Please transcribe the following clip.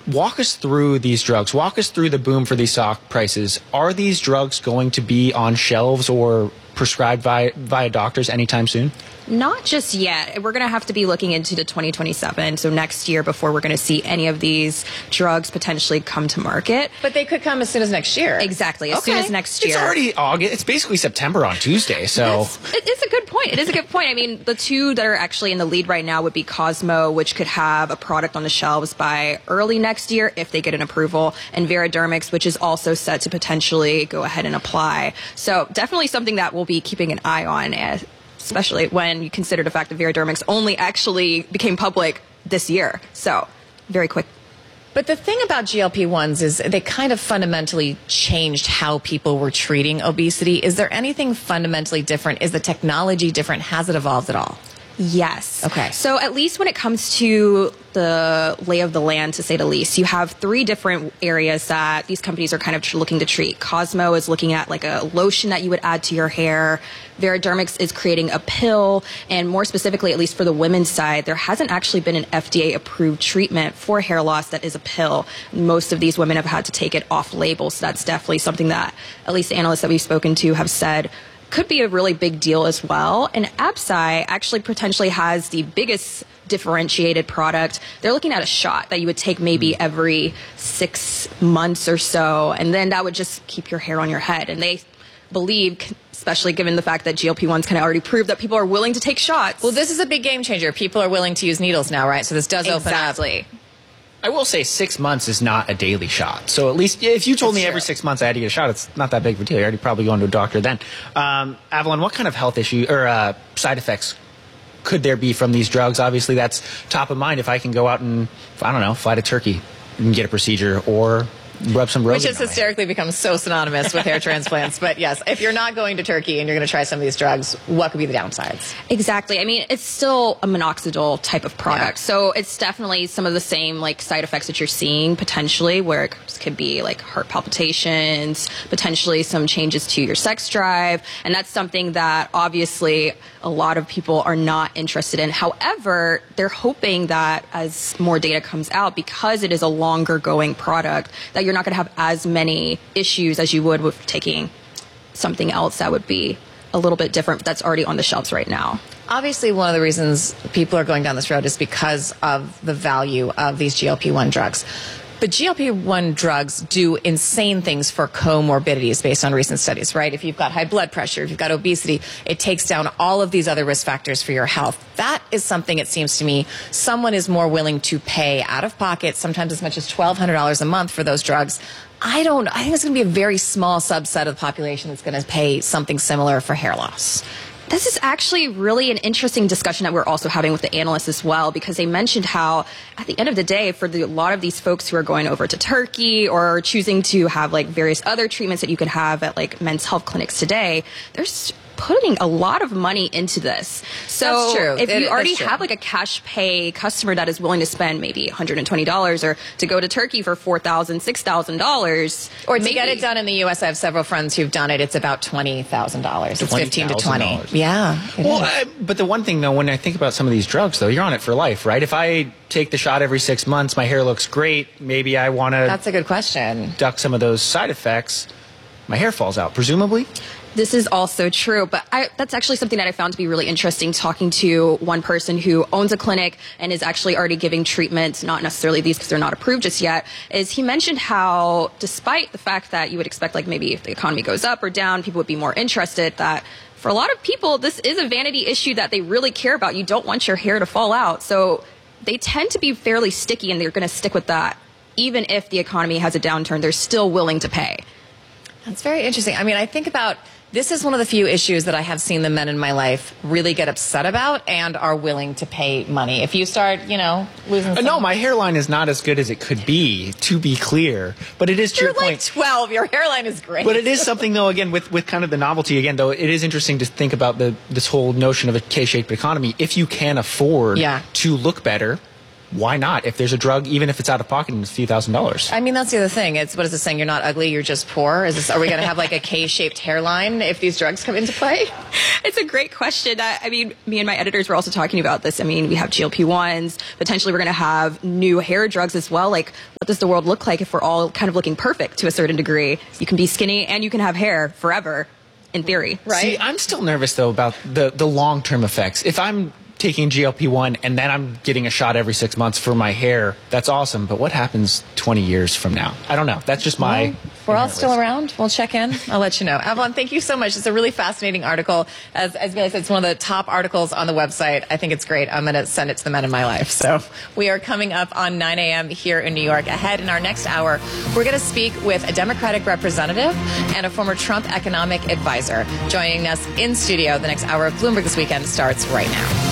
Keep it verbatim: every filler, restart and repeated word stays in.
walk us through these drugs. Walk us through the boom for these stock prices. Are these drugs going to be on shelves or prescribed via, via doctors anytime soon? Not just yet. We're going to have to be looking into the twenty twenty-seven, so next year, before we're going to see any of these drugs potentially come to market. But they could come as soon as next year. Exactly, as okay. soon as next year. It's already August. It's basically September on Tuesday, so... That's, it is a good point. It is a good point. I mean, the two that are actually in the lead right now would be Cosmo, which could have a product on the shelves by early next year if they get an approval, and Veradermics, which is also set to potentially go ahead and apply. So definitely something that we'll be keeping an eye on, as especially when you consider the fact that Veradermics only actually became public this year. So, very quick. But the thing about G L P ones is they kind of fundamentally changed how people were treating obesity. Is there anything fundamentally different? Is the technology different? Has it evolved at all? Yes. Okay. So at least when it comes to the lay of the land, to say the least, you have three different areas that these companies are kind of looking to treat. Cosmo is looking at like a lotion that you would add to your hair. Veradermics is creating a pill. And more specifically, at least for the women's side, there hasn't actually been an F D A-approved treatment for hair loss that is a pill. Most of these women have had to take it off label. So that's definitely something that at least the analysts that we've spoken to have said could be a really big deal as well. And Absci actually potentially has the biggest differentiated product. They're looking at a shot that you would take maybe every six months or so, and then that would just keep your hair on your head. And they believe, especially given the fact that G L P ones kind of already proved that people are willing to take shots. Well, this is a big game changer. People are willing to use needles now, right? So this does open up. Exactly. I will say six months is not a daily shot. So at least if you told That's me true. every six months I had to get a shot, it's not that big of a deal. You're already probably going to a doctor then. Um, Avalon, what kind of health issue or uh, side effects could there be from these drugs? Obviously, that's top of mind if I can go out and, I don't know, fly to Turkey and get a procedure or rub some Rogaine Which has on my hysterically become so synonymous with hair transplants. But yes, if you're not going to Turkey and you're going to try some of these drugs, what could be the downsides? Exactly. I mean, it's still a minoxidil type of product. Yeah. So it's definitely some of the same like side effects that you're seeing potentially, where it could be like heart palpitations, potentially some changes to your sex drive. And that's something that obviously a lot of people are not interested in. However, they're hoping that as more data comes out, because it is a longer going product, that you're not going to have as many issues as you would with taking something else that would be a little bit different that's already on the shelves right now. Obviously, one of the reasons people are going down this road is because of the value of these G L P one drugs. But G L P one drugs do insane things for comorbidities based on recent studies, right? If you've got high blood pressure, if you've got obesity, it takes down all of these other risk factors for your health. That is something, it seems to me, someone is more willing to pay out of pocket, sometimes as much as twelve hundred dollars a month for those drugs. I don't, I think it's going to be a very small subset of the population that's going to pay something similar for hair loss. This is actually really an interesting discussion that we're also having with the analysts as well, because they mentioned how at the end of the day, for the, a lot of these folks who are going over to Turkey or choosing to have like various other treatments that you could have at like men's health clinics today, there's putting a lot of money into this. So That's true. if It- you already that's true. have like a cash pay customer that is willing to spend maybe one hundred twenty dollars or to go to Turkey for four thousand dollars, six thousand dollars. Or to maybe, get it done in the U S, I have several friends who've done it. It's about twenty thousand dollars. It's fifteen to twenty. twenty thousand dollars. Yeah. it Well, is. I, but the one thing, though, when I think about some of these drugs, though, you're on it for life, right? If I take the shot every six months, my hair looks great, maybe I want to That's a good question. duck some of those side effects, my hair falls out, presumably? This is also true, but I, that's actually something that I found to be really interesting, talking to one person who owns a clinic and is actually already giving treatments, not necessarily these because they're not approved just yet, is he mentioned how despite the fact that you would expect like maybe if the economy goes up or down, people would be more interested, that for a lot of people, this is a vanity issue that they really care about. You don't want your hair to fall out. So they tend to be fairly sticky and they're going to stick with that. Even if the economy has a downturn, they're still willing to pay. That's very interesting. I mean, I think about this is one of the few issues that I have seen the men in my life really get upset about and are willing to pay money. If you start, you know, losing Uh, some... no, my hairline is not as good as it could be, to be clear. But it is to You're your like point. twelve. Your hairline is great. But it is something, though, again, with, with kind of the novelty, again, though, it is interesting to think about the this whole notion of a K-shaped economy. If you can afford Yeah. to look better, why not? If there's a drug, even if it's out of pocket and it's a few thousand dollars. I mean, that's the other thing. It's, what is it saying? You're not ugly, you're just poor? Is this, are we going to have like a K-shaped hairline if these drugs come into play? It's a great question. I, I mean, me and my editors were also talking about this. I mean, we have G L P ones. Potentially we're going to have new hair drugs as well. Like, what does the world look like if we're all kind of looking perfect to a certain degree? You can be skinny and you can have hair forever, in theory. Right? See, I'm still nervous, though, about the, the long-term effects. If I'm taking G L P one and then I'm getting a shot every six months for my hair, that's awesome. But what happens twenty years from now? I don't know. That's just my... Well, we're all still around. We'll check in. I'll let you know. Avalon, thank you so much. It's a really fascinating article. As, as Bailey said, it's one of the top articles on the website. I think it's great. I'm going to send it to the men in my life. So we are coming up on nine a.m. here in New York. Ahead in our next hour, we're going to speak with a Democratic representative and a former Trump economic advisor. Joining us in studio, the next hour of Bloomberg This Weekend starts right now.